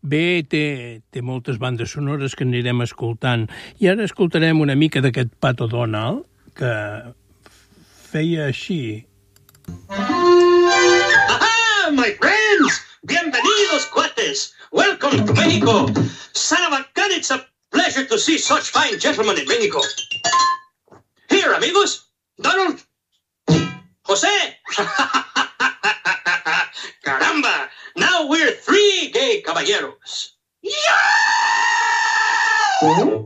Bé, té moltes bandes sonores que anirem escoltant. I ara escoltarem una mica d'aquest Pato Donald, que feia així. ¡Ajá, my friends! Bienvenidos, cuates! Welcome to Mexico! Son of a gun, it's a pleasure to see such fine gentlemen in Mexico. Here, amigos, Donald, Jose. Caramba! Now we're 3 gay caballeros. Yeah!